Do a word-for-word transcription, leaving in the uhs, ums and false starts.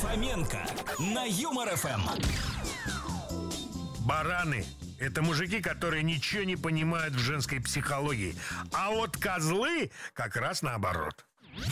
Фоменко на Юмор эф эм. Бараны — это мужики, которые ничего не понимают в женской психологии. А вот козлы как раз наоборот.